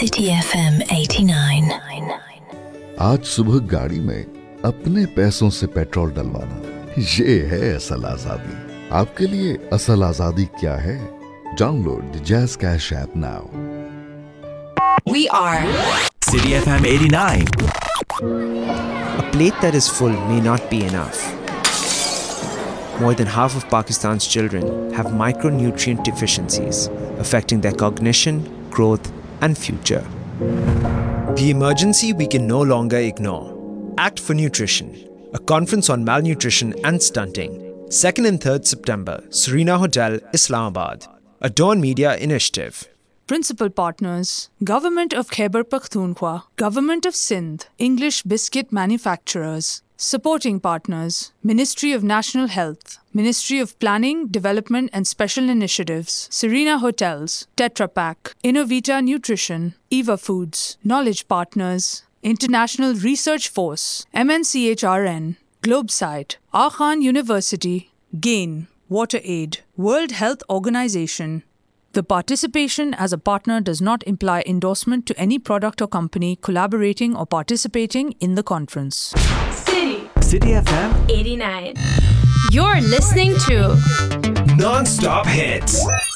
City FM 89. आज सुबह गाड़ी में अपने पैसों से पेट्रोल डलवाना, ये है असल आजादी। आपके लिए असल आजादी क्या है? Download the jazz cash app now. We are City FM 89. A plate that is full may not be enough. More than half of Pakistan's children have micronutrient deficiencies, affecting their cognition, growth, and future. The emergency we can no longer ignore. Act for Nutrition, a conference on malnutrition and stunting. 2nd and 3rd September, Serena Hotel, Islamabad. A Dawn Media initiative. Principal partners: Government of Khyber Pakhtunkhwa, Government of Sindh, English Biscuit Manufacturers. Supporting partners: Ministry of National Health, Ministry of Planning, Development and Special Initiatives, Serena Hotels, Tetra Pak, Innovita Nutrition, Eva Foods. Knowledge partners: International Research Force, MNCHRN, Globesite, Khan University, GAIN, WaterAid, World Health Organization. The participation as a partner does not imply endorsement to any product or company collaborating or participating in the conference. City FM 89. You're listening to non-stop hits.